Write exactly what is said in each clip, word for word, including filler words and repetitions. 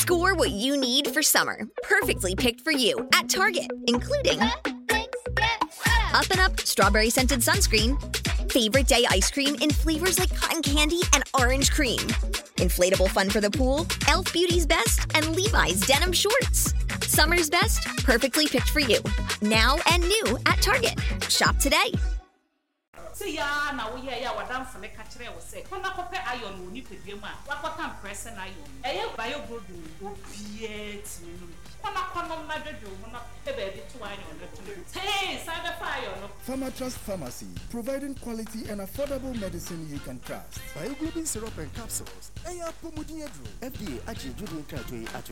Score what you need for summer, perfectly picked for you at Target, including Up and Up Strawberry Scented Sunscreen, Favorite Day Ice Cream in flavors like cotton candy and orange cream, inflatable fun for the pool, e l f Beauty's Best, and Levi's Denim Shorts. Summer's best, perfectly picked for you. Now and new at Target. Shop today. See ya na we ya wadam for me catch we say. Kona kope iron wo ni pedwem a wakota press na iron. Eye bio brodu obie ti no. Kona kono madodo ho na e be bi to iron no. Hey, side fire no. Pharma Trust Pharmacy, providing quality and affordable medicine you can trust. Bioglobin syrup and capsules. Eya pomodiedro. F D A achi judin kratwe ato.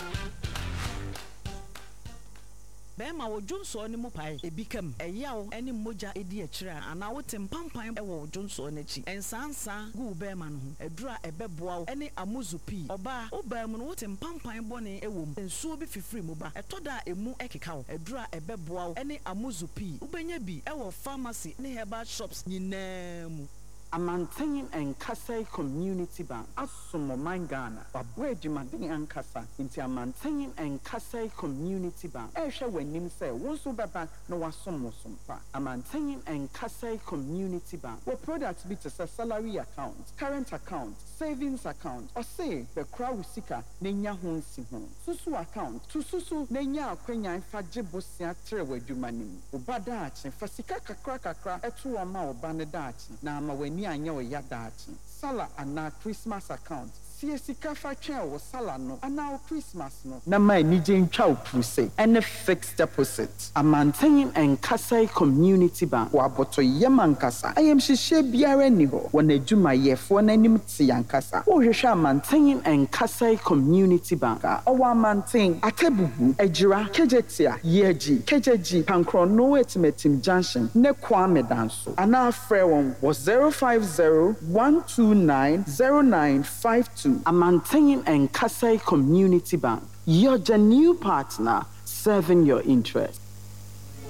Bema wo Johnson ni mu pai ebikam eyawo eni moja edi akira ana wo tempampan e wo Johnson n'achi ensansa gu bema no ho edura ebeboa eni amuzupi oba oba mu no wo tempampan bone e wo nsuo bi fifiri mu ba etoda emu ekeka wo edura ebeboa eni amuzupi ubenya bi e wo pharmacy ne herbal shops nyinaa mu. Amantayin and Kasai Community Bank, Asumo Mangana, Babweji Madini and Kasa, into Amantayin and Kasai Community Bank. Esha when him say, Wonsu Baba, no Wasumo Sumpa. Amantayin and Kasai Community Bank. What products be to say salary account, current account, savings account, or say the crowd seeker, Nenya Hon Sihon. Susu account, to Susu, Nenya Quenya, Fajibusia Trewe Jumanim. Ubadachi, Fasika Kakra, Etu Ama, Banadachi, Nama when ni anya o yadachi sala ana Christmas account siesika fa twa o sala no ana Christmas no na ma ni je ntwa opuse and fixed deposit Amantayin and Kasai Community Bank wa boto yemankasa ayem hihye biara ni ho wona adwuma yefo na nim ti yankasa wo hwehwe Amantayin and Kasai Community Bank o wa Amantayin Atebubu Ejira Kejetia Yeji Kejeji Pankro no etimetim junction ne Kwame Danso ana frɛ won was zero five zero one two nine zero nine five two. Amantayin and Kasai Community Bank, you're the new partner serving your interests.